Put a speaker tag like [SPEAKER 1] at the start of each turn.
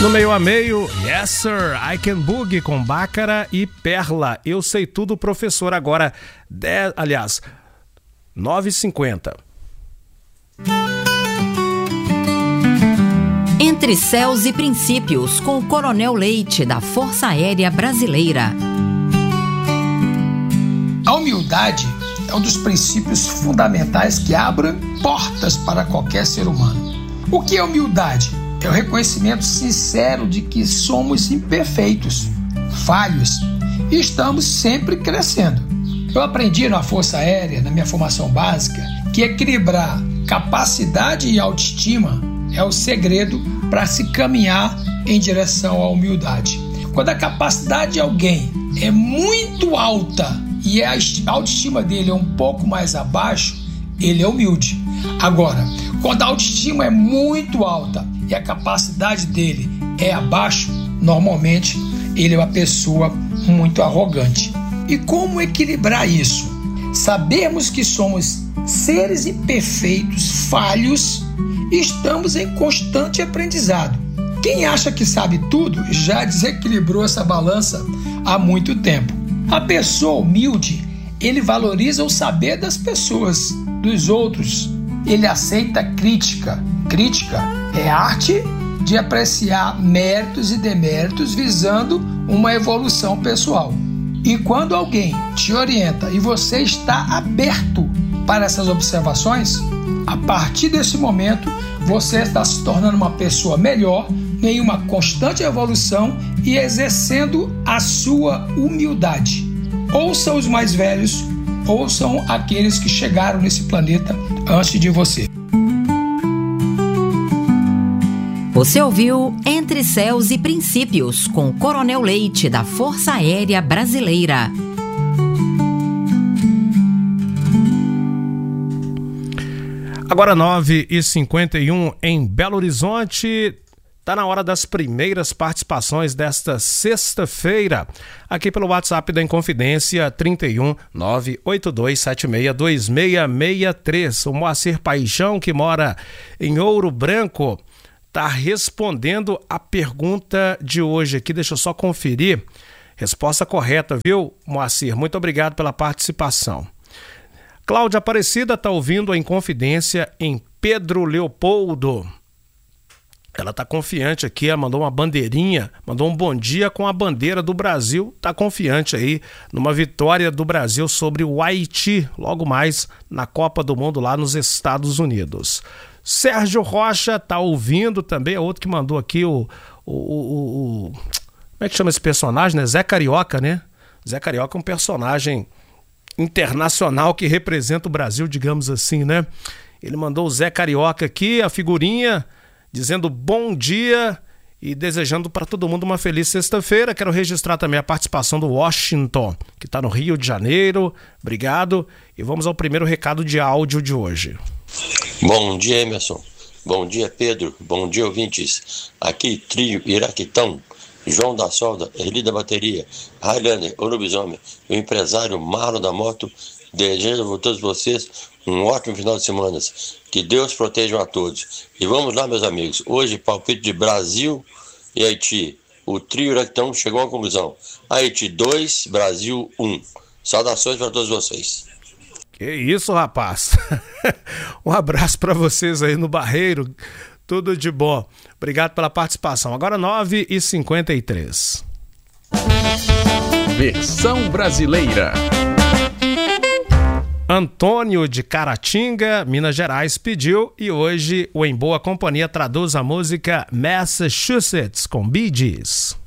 [SPEAKER 1] No meio a meio, Yes Sir, I Can Boogie com Bácara e Perla. Eu sei tudo, professor. Agora, 9h50.
[SPEAKER 2] Entre Céus e Princípios, com o Coronel Leite, da Força Aérea Brasileira.
[SPEAKER 3] A humildade é um dos princípios fundamentais que abrem portas para qualquer ser humano. O que é humildade? É o reconhecimento sincero de que somos imperfeitos, falhos e estamos sempre crescendo. Eu aprendi na Força Aérea, na minha formação básica, que equilibrar capacidade e autoestima é o segredo para se caminhar em direção à humildade. Quando a capacidade de alguém é muito alta e a autoestima dele é um pouco mais abaixo, ele é humilde. Agora, quando a autoestima é muito alta e a capacidade dele é abaixo, normalmente ele é uma pessoa muito arrogante. E como equilibrar isso? Sabermos que somos seres imperfeitos, falhos, e estamos em constante aprendizado. Quem acha que sabe tudo já desequilibrou essa balança há muito tempo. A pessoa humilde, ele valoriza o saber das pessoas, dos outros. Ele aceita crítica. Crítica é a arte de apreciar méritos e deméritos visando uma evolução pessoal. E quando alguém te orienta e você está aberto para essas observações, a partir desse momento você está se tornando uma pessoa melhor, em uma constante evolução e exercendo a sua humildade. Ouçam os mais velhos, ouçam aqueles que chegaram nesse planeta antes de você.
[SPEAKER 2] Você ouviu Entre Céus e Princípios, com o Coronel Leite, da Força Aérea Brasileira.
[SPEAKER 1] Agora 9h51 em Belo Horizonte. Está na hora das primeiras participações desta sexta-feira, aqui pelo WhatsApp da Inconfidência, 31 982762663. O Moacir Paixão, que mora em Ouro Branco, está respondendo a pergunta de hoje aqui. Deixa eu só conferir. Resposta correta, viu, Moacir? Muito obrigado pela participação. Cláudia Aparecida está ouvindo a Inconfidência em Pedro Leopoldo. Ela está confiante aqui, ela mandou uma bandeirinha, mandou um bom dia com a bandeira do Brasil. Está confiante aí numa vitória do Brasil sobre o Haiti, logo mais na Copa do Mundo lá nos Estados Unidos. Sérgio Rocha está ouvindo também, é outro que mandou aqui como é que chama esse personagem, né? Zé Carioca, né? Zé Carioca é um personagem internacional que representa o Brasil, digamos assim, né? Ele mandou o Zé Carioca aqui, a figurinha, dizendo bom dia e desejando para todo mundo uma feliz sexta-feira. Quero registrar também a participação do Washington, que está no Rio de Janeiro. Obrigado. E vamos ao primeiro recado de áudio de hoje.
[SPEAKER 4] Bom dia, Emerson. Bom dia, Pedro. Bom dia, ouvintes. Aqui, trio Iraquitão, João da Solda, Erli da Bateria, Highlander, o Lobisomem, o empresário Marlon da Moto, desejo a todos vocês um ótimo final de semana. Que Deus proteja a todos. E vamos lá, meus amigos. Hoje, palpite de Brasil e Haiti. O trio Iraquitão chegou à conclusão. Haiti 2, Brasil 1. Saudações para todos vocês.
[SPEAKER 1] Que isso, rapaz. Um abraço para vocês aí no Barreiro. Tudo de bom. Obrigado pela participação. Agora 9h53.
[SPEAKER 5] Versão brasileira.
[SPEAKER 1] Antônio de Caratinga, Minas Gerais, pediu e hoje o Em Boa Companhia traduz a música Massachusetts com Bee Gees.